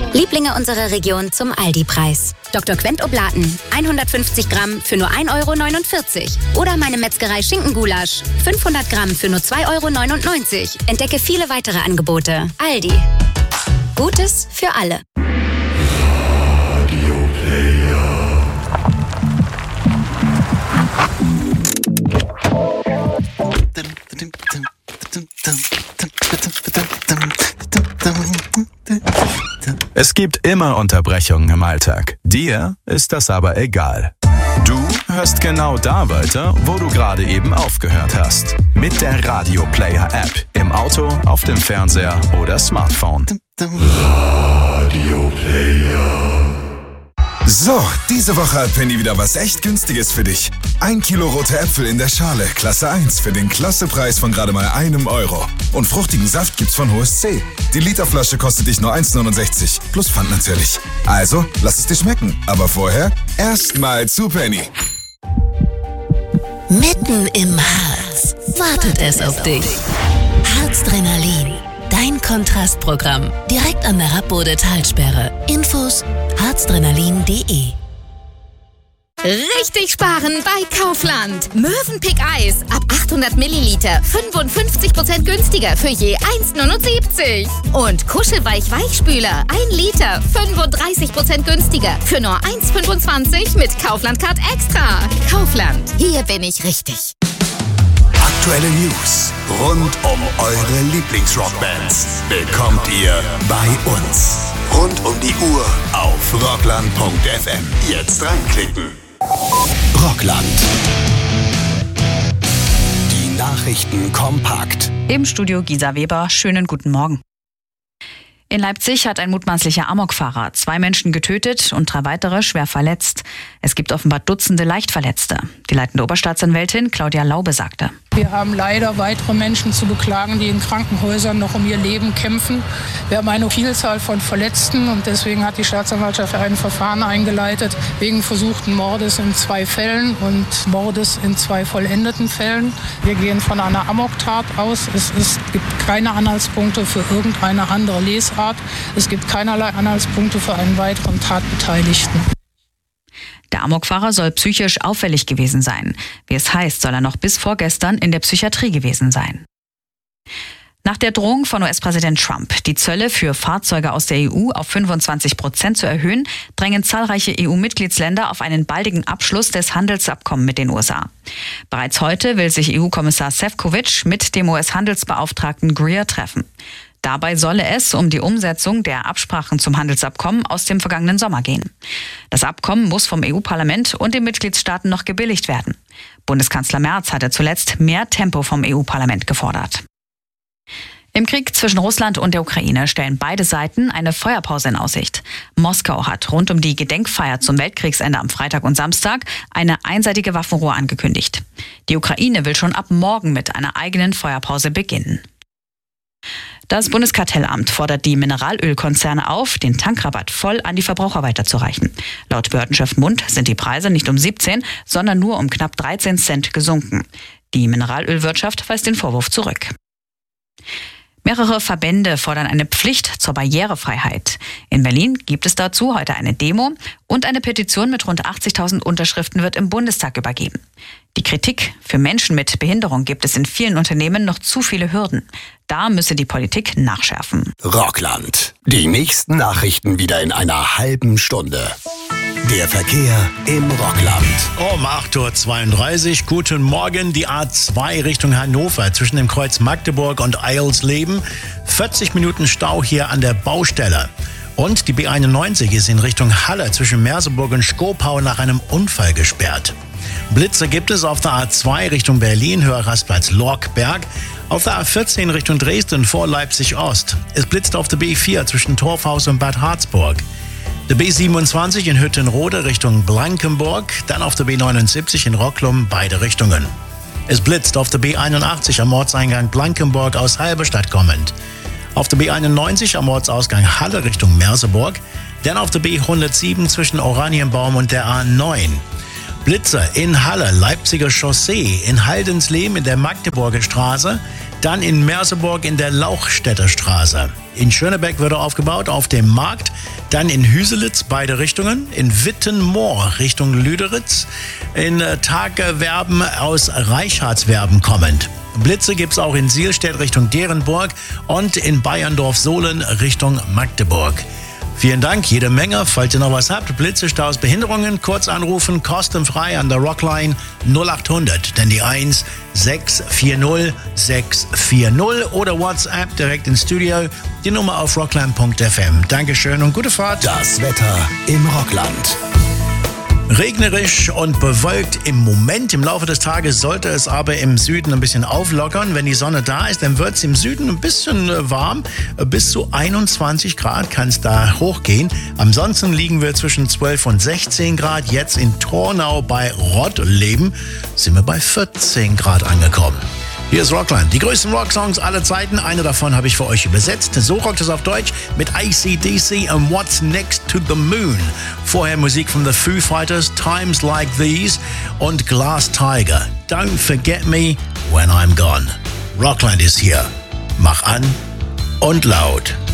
Lieblinge unserer Region zum Aldi-Preis. Dr. Quent Oblaten, 150 Gramm für nur 1,49 €. Oder meine Metzgerei Schinkengulasch, 500 Gramm für nur 2,99 €. Entdecke viele weitere Angebote. Aldi. Gutes für alle. Es gibt immer Unterbrechungen im Alltag. Dir ist das aber egal. Du hörst genau da weiter, wo du gerade eben aufgehört hast. Mit der Radio Player App. Im Auto, auf dem Fernseher oder Smartphone. Radio Player. So, diese Woche hat Penny wieder was echt Günstiges für dich. 1 Kilo rote Äpfel in der Schale, Klasse 1, für den Klassepreis von gerade mal €1. Und fruchtigen Saft gibt's von HSC. Die Literflasche kostet dich nur 1,69, plus Pfand natürlich. Also, lass es dir schmecken. Aber vorher erstmal zu Penny. Mitten im Harz wartet es auf dich. Harzdrenalin, dein Kontrastprogramm. Direkt an der Rappbode-Talsperre. Infos harzdrenalin.de. Richtig sparen bei Kaufland. Mövenpick Eis ab 800 Milliliter 55% günstiger für je 1,79 €. Und Kuschelweich Weichspüler 1 Liter 35% günstiger für nur 1,25 € mit Kaufland Card Extra. Kaufland, hier bin ich richtig. Aktuelle News rund um eure Lieblingsrockbands bekommt ihr bei uns. Rund um die Uhr auf rockland.fm. Jetzt reinklicken. Rockland. Die Nachrichten kompakt. Im Studio Gisa Weber. Schönen guten Morgen. In Leipzig hat ein mutmaßlicher Amokfahrer 2 Menschen getötet und 3 weitere schwer verletzt. Es gibt offenbar Dutzende Leichtverletzte. Die leitende Oberstaatsanwältin Claudia Laube sagte: Wir haben leider weitere Menschen zu beklagen, die in Krankenhäusern noch um ihr Leben kämpfen. Wir haben eine Vielzahl von Verletzten und deswegen hat die Staatsanwaltschaft ein Verfahren eingeleitet wegen versuchten Mordes in 2 Fällen und Mordes in 2 vollendeten Fällen. Wir gehen von einer Amoktat aus. Es gibt keine Anhaltspunkte für irgendeine andere Lesart. Es gibt keinerlei Anhaltspunkte für einen weiteren Tatbeteiligten. Der Amokfahrer soll psychisch auffällig gewesen sein. Wie es heißt, soll er noch bis vorgestern in der Psychiatrie gewesen sein. Nach der Drohung von US-Präsident Trump, die Zölle für Fahrzeuge aus der EU auf 25% zu erhöhen, drängen zahlreiche EU-Mitgliedsländer auf einen baldigen Abschluss des Handelsabkommens mit den USA. Bereits heute will sich EU-Kommissar Šefčovič mit dem US-Handelsbeauftragten Greer treffen. Dabei solle es um die Umsetzung der Absprachen zum Handelsabkommen aus dem vergangenen Sommer gehen. Das Abkommen muss vom EU-Parlament und den Mitgliedstaaten noch gebilligt werden. Bundeskanzler Merz hatte zuletzt mehr Tempo vom EU-Parlament gefordert. Im Krieg zwischen Russland und der Ukraine stellen beide Seiten eine Feuerpause in Aussicht. Moskau hat rund um die Gedenkfeier zum Weltkriegsende am Freitag und Samstag eine einseitige Waffenruhe angekündigt. Die Ukraine will schon ab morgen mit einer eigenen Feuerpause beginnen. Das Bundeskartellamt fordert die Mineralölkonzerne auf, den Tankrabatt voll an die Verbraucher weiterzureichen. Laut Behördenchef Mund sind die Preise nicht um 17, sondern nur um knapp 13 Cent gesunken. Die Mineralölwirtschaft weist den Vorwurf zurück. Mehrere Verbände fordern eine Pflicht zur Barrierefreiheit. In Berlin gibt es dazu heute eine Demo und eine Petition mit rund 80.000 Unterschriften wird im Bundestag übergeben. Die Kritik: Für Menschen mit Behinderung gibt es in vielen Unternehmen noch zu viele Hürden. Da müsse die Politik nachschärfen. Rockland. Die nächsten Nachrichten wieder in einer halben Stunde. Der Verkehr im Rockland. Um 8:32 Uhr. Guten Morgen. Die A2 Richtung Hannover zwischen dem Kreuz Magdeburg und Eilsleben. 40 Minuten Stau hier an der Baustelle. Und die B91 ist in Richtung Halle zwischen Merseburg und Skopau nach einem Unfall gesperrt. Blitze gibt es auf der A2 Richtung Berlin, Höher Rastplatz Lorkberg. Auf der A14 Richtung Dresden vor Leipzig Ost. Es blitzt auf der B4 zwischen Torfhaus und Bad Harzburg. Der B27 in Hüttenrode Richtung Blankenburg, dann auf der B79 in Rocklum, beide Richtungen. Es blitzt auf der B81 am Ortseingang Blankenburg aus Halberstadt kommend. Auf der B91 am Ortsausgang Halle Richtung Merseburg, dann auf der B107 zwischen Oranienbaum und der A9. Blitze in Halle, Leipziger Chaussee, in Haldensleben in der Magdeburger Straße, Dann in Merseburg in der Lauchstädter Straße. In Schönebeck wird er aufgebaut, auf dem Markt. Dann in Hüselitz, beide Richtungen. In Wittenmoor Richtung Lüderitz. In Tagewerben aus Reichardswerben kommend. Blitze gibt es auch in Sielstedt Richtung Derenburg und in Bayerndorf-Sohlen Richtung Magdeburg. Vielen Dank, jede Menge. Falls ihr noch was habt, Blitze, Staus, Behinderungen, kurz anrufen, kostenfrei an der Rockline 0800, denn die 1 640 640 oder WhatsApp direkt ins Studio, die Nummer auf rockland.fm. Dankeschön und gute Fahrt. Das Wetter im Rockland. Regnerisch und bewölkt im Moment. Im Laufe des Tages sollte es aber im Süden ein bisschen auflockern. Wenn die Sonne da ist, dann wird es im Süden ein bisschen warm. Bis zu 21 Grad kann es da hochgehen. Ansonsten liegen wir zwischen 12 und 16 Grad. Jetzt in Tornau bei Rottleben sind wir bei 14 Grad angekommen. Hier ist Rockland, die größten Rocksongs aller Zeiten. Eine davon habe ich für euch übersetzt. So rockt es auf Deutsch mit AC/DC und What's Next to the Moon. Vorher Musik von The Foo Fighters, Times Like These und Glass Tiger. Don't Forget Me When I'm Gone. Rockland ist hier. Mach an und laut.